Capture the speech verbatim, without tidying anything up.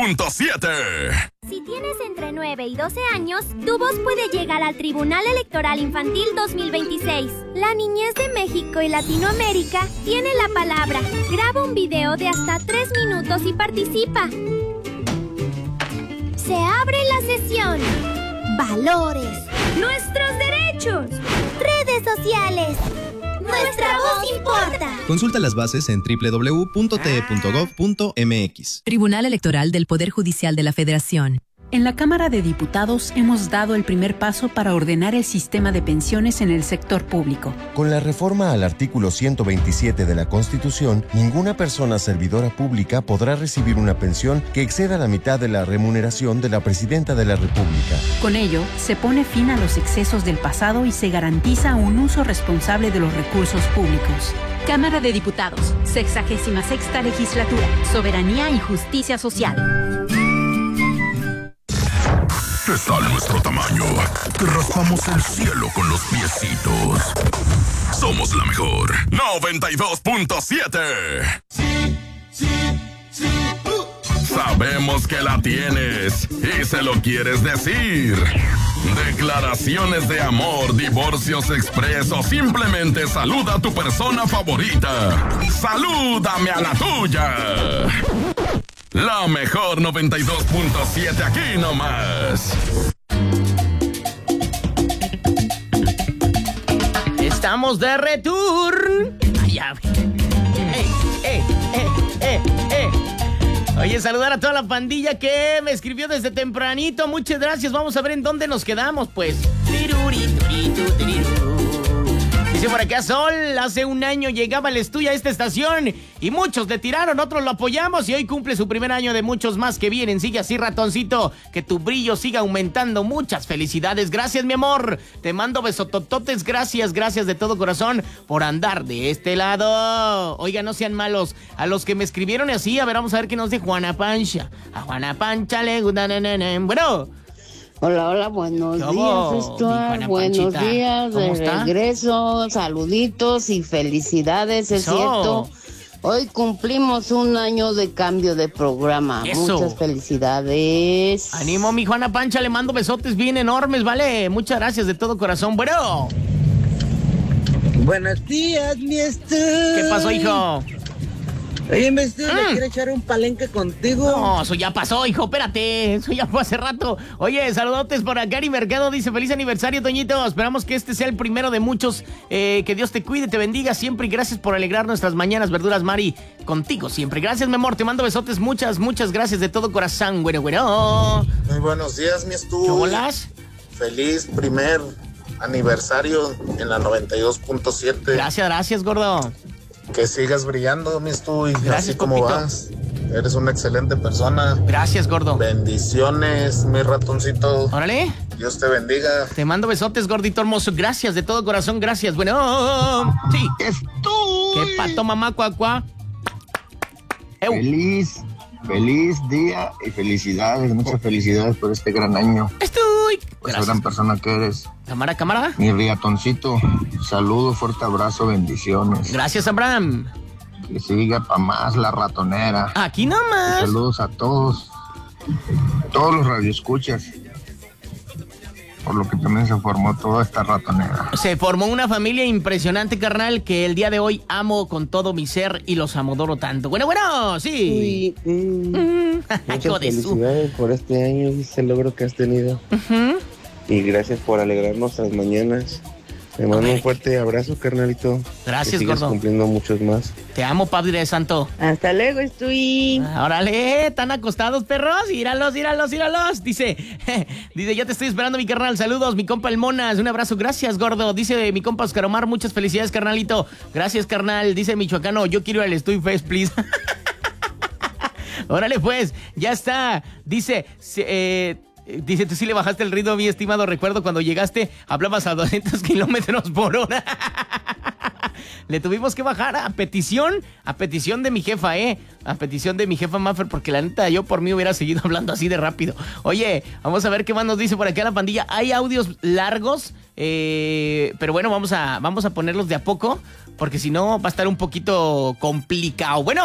punto siete. Si tienes entre nueve y doce años, tu voz puede llegar al Tribunal Electoral Infantil dos mil veintiséis. La niñez de México y Latinoamérica tiene la palabra. Graba un video de hasta tres minutos y participa. Se abre la sesión. Valores. Nuestros derechos. Redes sociales. Nuestra voz importa. Consulta las bases en doble u doble u doble u punto t e punto gov punto m x. Tribunal Electoral del Poder Judicial de la Federación. En la Cámara de Diputados hemos dado el primer paso para ordenar el sistema de pensiones en el sector público. Con la reforma al artículo ciento veintisiete de la Constitución, ninguna persona servidora pública podrá recibir una pensión que exceda la mitad de la remuneración de la Presidenta de la República. Con ello, se pone fin a los excesos del pasado y se garantiza un uso responsable de los recursos públicos. Cámara de Diputados, sexagésima sexta legislatura, soberanía y justicia social. ¿Qué tal nuestro tamaño? Te raspamos el cielo con los piecitos. Somos la mejor. noventa y dos punto siete. Sí, sí, sí. Uh. Sabemos que la tienes y se lo quieres decir. Declaraciones de amor, divorcios expresos, simplemente saluda a tu persona favorita. Salúdame a la tuya. La mejor noventa y dos punto siete aquí nomás. Estamos de return. Allá. Eh, eh, eh, eh, eh. Oye, saludar a toda la pandilla que me escribió desde tempranito. Muchas gracias. Vamos a ver en dónde nos quedamos, pues. Dice por acá Sol, hace un año llegaba el estudio a esta estación y muchos le tiraron, otros lo apoyamos y hoy cumple su primer año de muchos más que vienen. Sigue así, ratoncito, que tu brillo siga aumentando. Muchas felicidades, gracias mi amor. Te mando besotototes, gracias, gracias de todo corazón por andar de este lado. Oiga, no sean malos, a los que me escribieron así, a ver, vamos a ver qué nos dice Juana Pancha. A Juana Pancha le gusta, bueno... Hola, hola, buenos días, Stuart. Buenos Panchita. días, de está? regreso, saluditos y felicidades, es Eso. cierto. Hoy cumplimos un año de cambio de programa. Eso. Muchas felicidades. Ánimo, mi Juana Pancha, le mando besotes bien enormes, ¿vale? Muchas gracias de todo corazón. Bueno. Buenos días, mi Stuart. ¿Qué pasó, hijo? Oye, mi Stuart, Mm. ¿le quiere echar un palenque contigo? No, eso ya pasó, hijo, espérate. Eso ya fue hace rato. Oye, saludotes por acá. Gary Mercado dice, feliz aniversario, Toñito. Esperamos que este sea el primero de muchos. Eh, que Dios te cuide, te bendiga siempre y gracias por alegrar nuestras mañanas, verduras, Mari. Contigo siempre. Gracias, mi amor. Te mando besotes. Muchas, muchas gracias de todo corazón. Bueno, bueno. Muy buenos días, mi Stuart. ¿Qué bolas? Feliz primer aniversario en la noventa y dos punto siete. Gracias, gracias, gordo. Que sigas brillando, mi Stuart. Gracias, así como compito. vas. Eres una excelente persona. Gracias, gordo. Bendiciones, mi ratoncito. Órale. Dios te bendiga. Te mando besotes, gordito hermoso. Gracias, de todo corazón, gracias. Bueno, sí. Estoy. ¿Qué pato, mamá, cuacua? Eu. Feliz, feliz día y felicidades, muchas felicidades por este gran año. Estoy. Por esa gran persona que eres. Cámara, cámara. Mi riatoncito, saludo, fuerte abrazo, bendiciones. Gracias, Abraham. Que siga pa' más la ratonera. Aquí nomás. Saludos a todos, todos los radioescuchas. Por lo que también se formó toda esta ratonera. Se formó una familia impresionante, carnal, que el día de hoy amo con todo mi ser y los amodoro tanto. Bueno, bueno, sí. Uy, mm, muchas felicidades por este año y este logro que has tenido. Uh-huh. Y gracias por alegrarnos nuestras mañanas. Te mando un fuerte abrazo, carnalito. Gracias, que sigas gordo. cumpliendo muchos más. Te amo, Padre Santo. Hasta luego, estoy. Órale, están acostados, perros. Íralos, íralos, íralos. Dice, dice, ya te estoy esperando, mi carnal. Saludos, mi compa El Monas. Un abrazo, gracias, gordo. Dice mi compa Oscar Omar, muchas felicidades, carnalito. Gracias, carnal. Dice Michoacano, yo quiero ir al Estoy Fest, please. Órale, pues, ya está. Dice, eh... Dice, tú sí le bajaste el ritmo, mi estimado. Recuerdo cuando llegaste, hablabas a doscientos kilómetros por hora. Le tuvimos que bajar a petición, a petición de mi jefa, ¿eh? A petición de mi jefa Maffer, porque la neta, yo por mí hubiera seguido hablando así de rápido. Oye, vamos a ver qué más nos dice por acá la pandilla. Hay audios largos, eh, pero bueno, vamos a, vamos a ponerlos de a poco, porque si no va a estar un poquito complicado. Bueno.